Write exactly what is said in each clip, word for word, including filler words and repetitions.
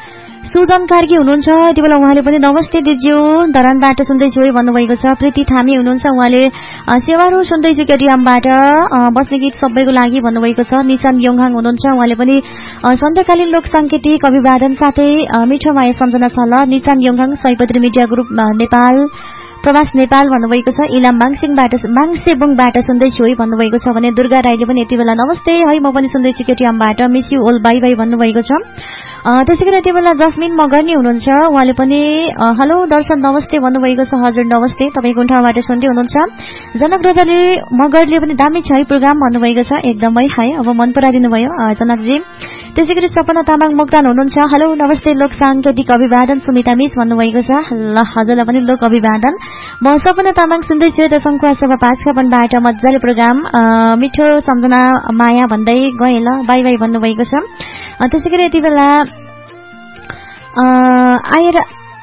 सुजन कार्की हुनुहुन्छ यति बेला उहाँले पनि नमस्ते दिज्यू धरानबाट सुन्दैछु है भन्नुभएको छ। प्रीति थामी हुनुहुन्छ उहाँले सेवारो सुन्दैछु केटीआमबाट बस्ने गीत सबैको लागि भन्नुभएको छ। निशान योङहाङ हुनुहुन्छ उहाँले पनि सन्ध्याकालीन लोक साङ्गीतिक अभिवादन साथै मिठो माया सम्झना छ ल। निशान योङहाङ सयपत्री मिडिया ग्रुप नेपाल प्रवास नेपाल भन्नुभएको छ। इलाम माङसिङबाट माङसेबुङबाट सुन्दैछु है भन्नुभएको छ भने दुर्गा राईले पनि यति बेला नमस्ते है म पनि सुन्दैछु केटीआमबाट मिस यु ओल बाई बाई भन्नुभएको छ। त्यसै गरी यति बेला जस्मिन मगर्नी हुनुहुन्छ उहाँले पनि हेलो दर्शन नमस्ते भन्नुभएको छ। हजुर नमस्ते तपाईँ कुन ठाउँबाट सुन्दै हुनुहुन्छ। जनक रोजाले मगरले पनि दामी छ है प्रोग्राम भन्नुभएको छ। एकदमै है अब मन पराइदिनु भयो जनकजी। त्यसै गरी सपना तामाङ मोक्तान हुनुहुन्छ हेलो नमस्ते लोक साङ्गीतिक अभिवादन सुमिता मिस भन्नुभएको छ। ल हजुरलाई पनि लोक अभिवादन। म सपना तामाङ सुन्दैछु त सङ्खुवा सभा पाँचखापनबाट मजाले प्रोग्राम मिठो सम्झना माया भन्दै गएँ ल बाई बाई भन्नुभएको छ। त्यसै गरी यति बेला आएर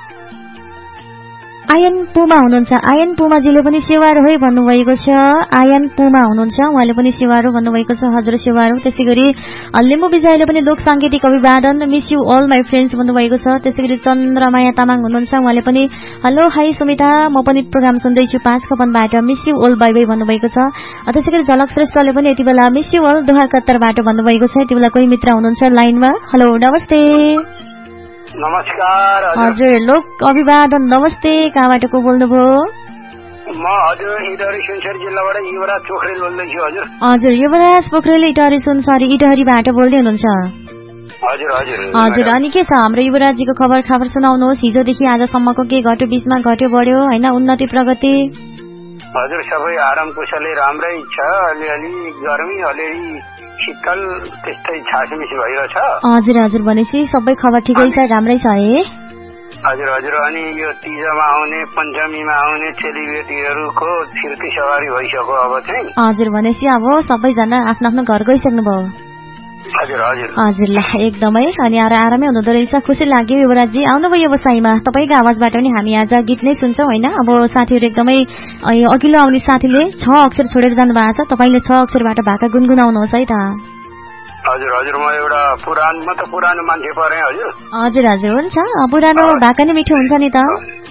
आयन पुमा हुनुहुन्छ आयन पुमाजीले पनि सेवारो है भन्नुभएको छ। आयन पुमा हुनुहुन्छ उहाँले पनि सेवारो भन्नुभएको छ। हजुर सेवारो। त्यसै गरी लिम्बू विजयले पनि लोक साङ्गीतिक अभिवादन miss you all my friends भन्नुभएको छ। त्यसै गरी चन्द्रमाया तामाङ हुनुहुन्छ उहाँले पनि हेलो हाई सुमिता म पनि प्रोग्राम सुन्दैछु पाँच खपनबाट miss you all by by भन्नुभएको छ। त्यसै गरी झलक श्रेष्ठले पनि यति बेला मिस यु अल दोहा कत्तरबाट भन्नुभएको छ। यति बेला कोही मित्र हुनुहुन्छ लाइनमा। हेलो नमस्ते नमस्कार हजुर लोक अभिवादन नमस्ते कहाँबाट को बोल्नुभयो। म हजुर इटहरी सुनसरी जिल्लाबाट युवराज पोखरेल बोल्दैछु हजुर। हजुर युवराज पोखरेल इटहरी सुनसरी इटहरीबाट बोल्दै हुनुहुन्छ। हजुर हजुर हजुर अनि के छ हाम्रो युवराजजीको खबर खबर सुनाउनुहोस्। हिजोदेखि आजसम्मको के घट्यो बिचमा घट्यो बढ्यो होइन उन्नति प्रगति। हजुर सबै आराम कुशलै राम्रै छ। अलिअलि गर्मी अलिअलि शीतल त्यस्तै छासमिसी भइरहेछ। हजुर हजुर भनेपछि सबै खबर ठिकै छ राम्रै छ है। हजुर हजुर अनि यो तीजमा आउने पञ्चमीमा आउने चेलीबेटीहरूको फिर्ती सवारी भइसक्यो अब चाहिँ। हजुर भनेपछि अब सबैजना आफ्नो आफ्नो घर गइसक्नु भयो। हजुर हजुर हजुर ल एकदमै अनि आएर आरामै हुँदो रहेछ खुसी लाग्यो युवराजजी आउनुभयो व्यवसायमा। तपाईँको आवाजबाट पनि हामी आज गीत नै सुन्छौँ होइन। अब साथीहरू एकदमै अघिल्लो आउने साथीले छ अक्षर छोडेर जानु भएको छ तपाईँले छ अक्षरबाट भाका गुनगुनाउनुहोस् है त। हजुर हजुर म एउटा पुरानो म त पुरानो मान्छे परेँ हजुर। हजुर हजुर हुन्छ पुरानो भाका नै मिठो हुन्छ नि त।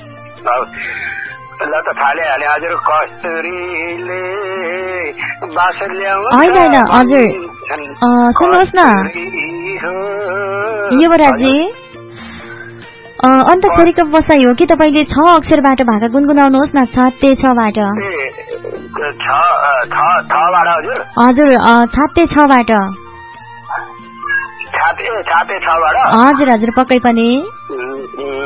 ल त थाले हाले हजुर कस्तुरीले बास ल्याउ होइन होइन हजुर सुन्नुहोस् न युवराजी अन्तखेरि बसाइ हो कि तपाईँले छ अक्षरबाट भाका गुनगुनाउनुहोस् न छाते छबाट। हजुर छाते छबाट छाते छबाट हजुर हजुर पक्कै पनि।